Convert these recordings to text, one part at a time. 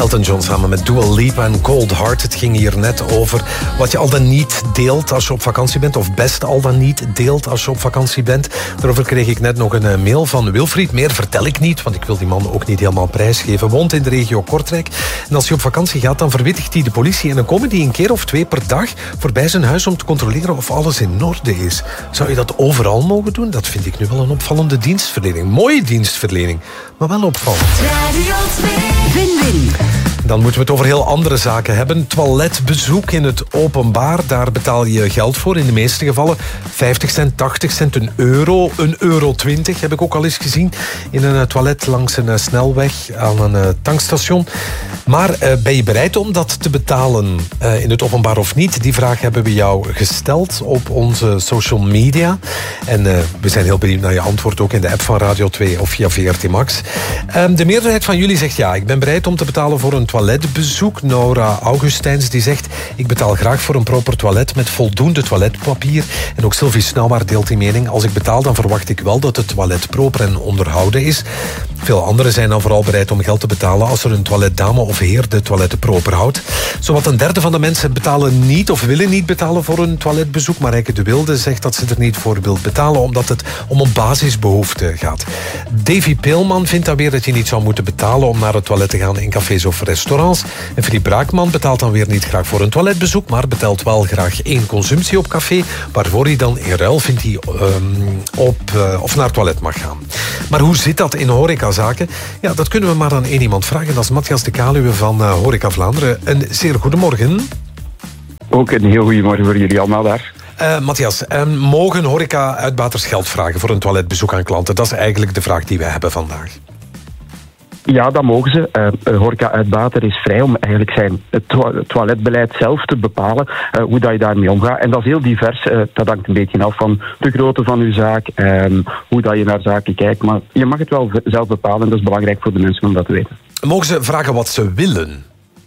Elton John samen met Dua Lipa en Cold Heart. Het ging hier net over wat je al dan niet deelt als je op vakantie bent. Of best al dan niet deelt als je op vakantie bent. Daarover kreeg ik net nog een mail van Wilfried. Meer vertel ik niet, want ik wil die man ook niet helemaal prijsgeven. Woont in de regio Kortrijk. En als hij op vakantie gaat, dan verwittigt hij de politie. En dan komen die een keer of 2 per dag voorbij zijn huis om te controleren of alles in orde is. Zou je dat overal mogen doen? Dat vind ik nu wel een opvallende dienstverlening. Mooie dienstverlening, maar wel opvallend. Radio 2. Win-win. Dan moeten we het over heel andere zaken hebben. Toiletbezoek in het openbaar, daar betaal je geld voor. In de meeste gevallen 50 cent, 80 cent, €1,20 heb ik ook al eens gezien. In een toilet langs een snelweg aan een tankstation. Maar ben je bereid om dat te betalen in het openbaar of niet? Die vraag hebben we jou gesteld op onze social media. En we zijn heel benieuwd naar je antwoord ook in de app van Radio 2 of via VRT Max. De meerderheid van jullie zegt ja, ik ben bereid om te betalen voor een toiletbezoek. Nora Augustijns die zegt, ik betaal graag voor een proper toilet met voldoende toiletpapier. En ook Sylvie Snauwaard deelt die mening. Als ik betaal, dan verwacht ik wel dat het toilet proper en onderhouden is. Veel anderen zijn dan vooral bereid om geld te betalen als er een toiletdame of heer de toiletten proper houdt. Zowat een derde van de mensen betalen niet of willen niet betalen voor een toiletbezoek. Marijke de Wilde zegt dat ze er niet voor wil betalen omdat het om een basisbehoefte gaat. Davy Peelman vindt dan weer dat je niet zou moeten betalen om naar het toilet te gaan in cafés of restaurants. En Philippe Braakman betaalt dan weer niet graag voor een toiletbezoek, maar betaalt wel graag 1 consumptie op café, waarvoor hij dan in ruil vindt hij of naar het toilet mag gaan. Maar hoe zit dat in horecazaken? Ja, dat kunnen we maar aan één iemand vragen. Dat is Matthias de Kaluwe van Horeca Vlaanderen. Een zeer goedemorgen. Ook een heel goedemorgen voor jullie allemaal daar. Matthias, mogen horeca-uitbaters geld vragen voor een toiletbezoek aan klanten? Dat is eigenlijk de vraag die wij hebben vandaag. Ja, dat mogen ze. Horeca-uitbater is vrij om eigenlijk zijn toiletbeleid zelf te bepalen, hoe dat je daarmee omgaat. En dat is heel divers. Dat hangt een beetje af van de grootte van uw zaak, hoe dat je naar zaken kijkt. Maar je mag het wel zelf bepalen en dat is belangrijk voor de mensen om dat te weten. Mogen ze vragen wat ze willen?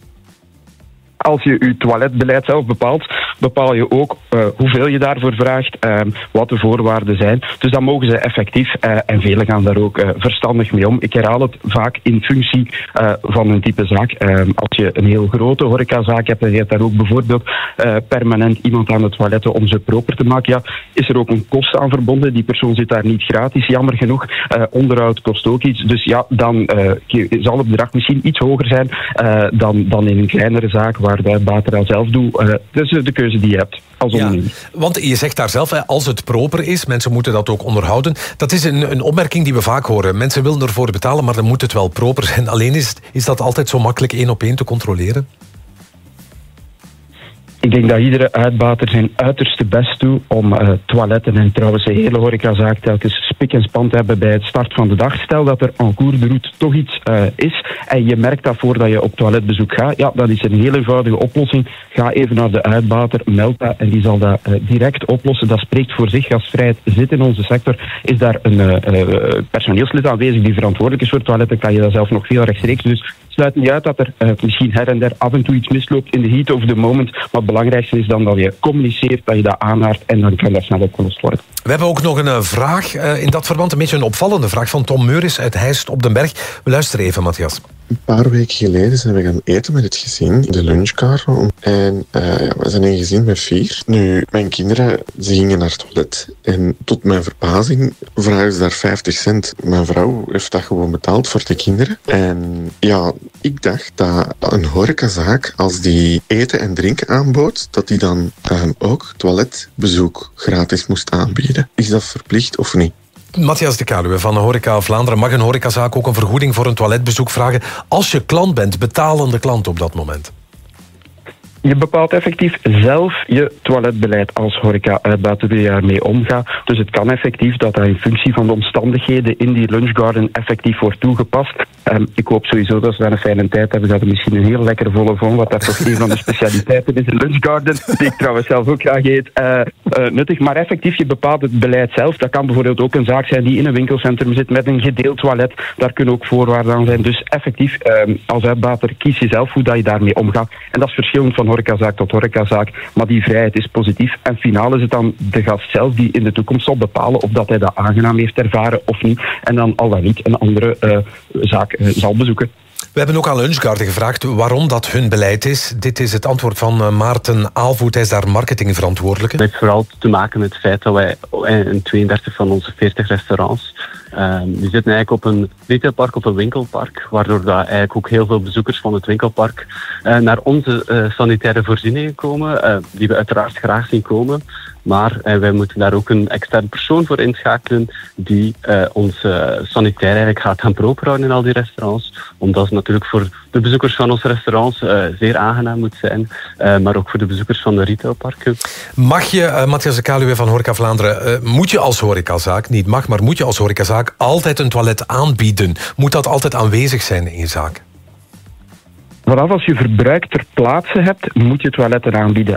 Als je je toiletbeleid zelf bepaalt, bepaal je ook hoeveel je daarvoor vraagt, wat de voorwaarden zijn. Dus dat mogen ze effectief en velen gaan daar ook verstandig mee om. Ik herhaal het vaak in functie van een type zaak. Als je een heel grote horecazaak hebt en je hebt daar ook bijvoorbeeld permanent iemand aan het toiletten om ze proper te maken, ja, is er ook een kost aan verbonden. Die persoon zit daar niet gratis, jammer genoeg. Onderhoud kost ook iets. Dus ja, dan zal het bedrag misschien iets hoger zijn dan in een kleinere zaak waar de uitbater al zelf doet. Dus de keuze die je hebt als ondernemer. Ja, want je zegt daar zelf, als het proper is, mensen moeten dat ook onderhouden. Dat is een opmerking die we vaak horen. Mensen willen ervoor betalen, maar dan moet het wel proper zijn. Alleen is dat altijd zo makkelijk 1 op 1 te controleren? Ik denk dat iedere uitbater zijn uiterste best doet om toiletten en trouwens de hele horecazaak telkens spik en span te hebben bij het start van de dag. Stel dat er en cours de route toch iets is en je merkt dat voordat je op toiletbezoek gaat, ja, dat is een heel eenvoudige oplossing. Ga even naar de uitbater, meld dat en die zal dat direct oplossen. Dat spreekt voor zich. Gastvrijheid zit in onze sector. Is daar een personeelslid aanwezig die verantwoordelijk is voor toiletten, kan je dat zelf nog veel rechtstreeks. Dus sluit niet uit dat er misschien her en der af en toe iets misloopt in de heat of the moment. Maar het belangrijkste is dan dat je communiceert, dat je dat aanhaalt en dan kan dat snel opgelost worden. We hebben ook nog een vraag in dat verband, een beetje een opvallende vraag van Tom Meuris uit Heist op den Berg. We luisteren even, Matthias. Een paar weken geleden zijn we gaan eten met het gezin, de lunchcar. En we zijn een gezin met 4. Nu, mijn kinderen, ze gingen naar het toilet. En tot mijn verbazing vragen ze daar 50 cent. Mijn vrouw heeft dat gewoon betaald voor de kinderen. En ja, ik dacht dat een horecazaak, als die eten en drinken aanbood, dat die dan ook toiletbezoek gratis moest aanbieden. Is dat verplicht of niet? Matthias de Kaluwe van Horeca Vlaanderen. Mag een horecazaak ook een vergoeding voor een toiletbezoek vragen als je klant bent, betalende klant op dat moment? Je bepaalt effectief zelf je toiletbeleid als horeca-uitbater hoe je daarmee omgaat. Dus het kan effectief dat in functie van de omstandigheden in die lunchgarden effectief wordt toegepast. Ik hoop sowieso dat ze daar een fijne tijd hebben. Ze hadden misschien een heel lekkere volle von, wat daar toch een van de specialiteiten is. Een lunchgarden, die ik trouwens zelf ook graag eet, nuttig. Maar effectief, je bepaalt het beleid zelf. Dat kan bijvoorbeeld ook een zaak zijn die in een winkelcentrum zit met een gedeeld toilet. Daar kunnen ook voorwaarden aan zijn. Dus effectief, als uitbater kies je zelf hoe dat je daarmee omgaat. En dat is verschillend van horecazaak tot horecazaak. Maar die vrijheid is positief. En finaal is het dan de gast zelf die in de toekomst zal bepalen of dat hij dat aangenaam heeft ervaren of niet. En dan al dan niet een andere zaak zal bezoeken. We hebben ook aan Lunchgarden gevraagd waarom dat hun beleid is. Dit is het antwoord van Maarten Aalvoet. Hij is daar marketingverantwoordelijke. Het heeft vooral te maken met het feit dat wij in 32 van onze 40 restaurants... die zitten eigenlijk op een retailpark, op een winkelpark, waardoor dat eigenlijk ook heel veel bezoekers van het winkelpark naar onze sanitaire voorzieningen komen, die we uiteraard graag zien komen. Maar wij moeten daar ook een externe persoon voor inschakelen die ons sanitair eigenlijk gaat gaan proper houden in al die restaurants. Omdat het natuurlijk voor de bezoekers van onze restaurants zeer aangenaam moet zijn, maar ook voor de bezoekers van de retailparken. Mag je, Matthias de Kaluwe van Horeca Vlaanderen, moet je als horecazaak, niet mag, maar moet je als horecazaak altijd een toilet aanbieden? Moet dat altijd aanwezig zijn in je zaak? Vanaf als je verbruik ter plaatse hebt, moet je toiletten aanbieden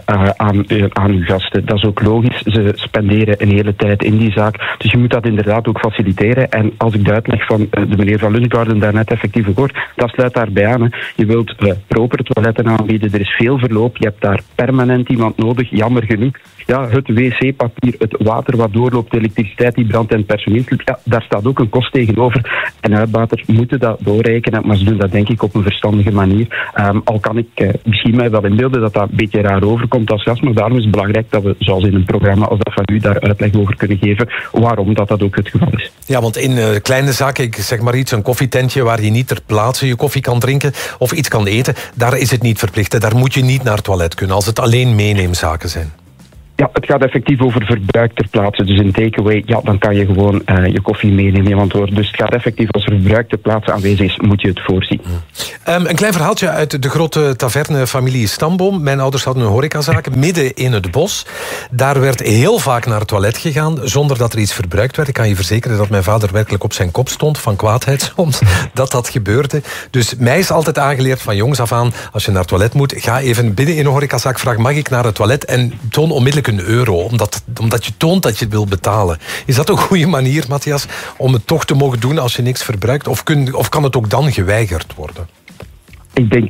aan uw gasten. Dat is ook logisch. Ze spenderen een hele tijd in die zaak. Dus je moet dat inderdaad ook faciliteren. En als ik de uitleg van de meneer van Lunchgarden daarnet effectief hoor, dat sluit daarbij aan. Hè. Je wilt proper toiletten aanbieden. Er is veel verloop. Je hebt daar permanent iemand nodig. Jammer genoeg. Ja, het wc-papier, het water wat doorloopt, de elektriciteit die brandt en het personeel. Ja, daar staat ook een kost tegenover. En uitbaters moeten dat doorrekenen, maar ze doen dat denk ik op een verstandige manier. Al kan ik misschien mij wel inbeelden dat dat een beetje raar overkomt als gast, maar daarom is het belangrijk dat we, zoals in een programma als dat van u, daar uitleg over kunnen geven waarom dat ook het geval is. Ja, want in kleine zaken, ik zeg maar iets, een koffietentje waar je niet ter plaatse je koffie kan drinken of iets kan eten, daar is het niet verplicht. Daar moet je niet naar het toilet kunnen als het alleen meeneemzaken zijn. Ja, het gaat effectief over verbruik ter plaatse. Dus in takeaway, ja, dan kan je gewoon je koffie meenemen in antwoord. Dus het gaat effectief als verbruik ter plaatse aanwezig is, moet je het voorzien. Een klein verhaaltje uit de grote taverne-familie Stamboom. Mijn ouders hadden een horecazaak midden in het bos. Daar werd heel vaak naar het toilet gegaan, zonder dat er iets verbruikt werd. Ik kan je verzekeren dat mijn vader werkelijk op zijn kop stond, van kwaadheid soms, dat gebeurde. Dus mij is altijd aangeleerd van jongs af aan, als je naar het toilet moet, ga even binnen in een horecazaak, vraag mag ik naar het toilet en toon onmiddellijk €1, omdat je toont dat je het wil betalen. Is dat een goede manier, Matthias, om het toch te mogen doen als je niks verbruikt? Of kan het ook dan geweigerd worden? Ik denk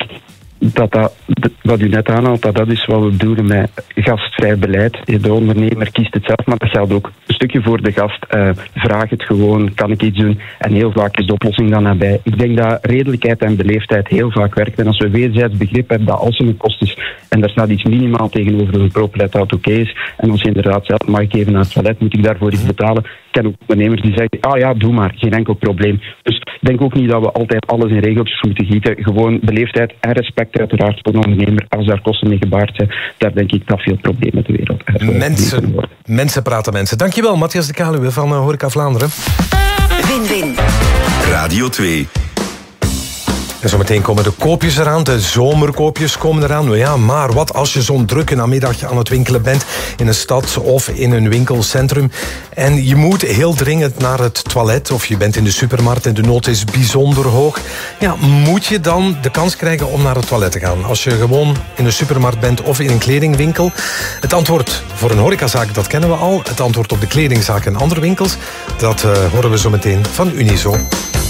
dat wat u net aanhaalt, dat is wat we bedoelen met gastvrij beleid. De ondernemer kiest het zelf, maar dat geldt ook een stukje voor de gast. Vraag het gewoon, kan ik iets doen? En heel vaak is de oplossing dan nabij. Ik denk dat redelijkheid en beleefdheid heel vaak werkt. En als we wederzijds begrip hebben dat als er een kost is en daar staat iets minimaal tegenover een properlet dat oké is, en als je inderdaad zegt, mag ik even naar het toilet, moet ik daarvoor iets betalen? Ik ken ook ondernemers die zeggen, ah ja, doe maar, geen enkel probleem. Dus ik denk ook niet dat we altijd alles in regeltjes moeten gieten. Gewoon beleefdheid en respect uiteraard voor de ondernemer. Als daar kosten mee gebaard zijn, daar denk ik dat veel problemen ter wereld Mensen praten mensen. Dankjewel, Matthias de Kaluwe van Horeca Vlaanderen. Win-win. Radio 2. En zometeen komen de koopjes eraan, de zomerkoopjes komen eraan. Nou ja, maar wat als je zo'n drukke namiddag aan het winkelen bent in een stad of in een winkelcentrum en je moet heel dringend naar het toilet of je bent in de supermarkt en de nood is bijzonder hoog. Ja, moet je dan de kans krijgen om naar het toilet te gaan? Als je gewoon in een supermarkt bent of in een kledingwinkel. Het antwoord voor een horecazaak, dat kennen we al. Het antwoord op de kledingzaak en andere winkels, dat horen we zometeen van Unizo.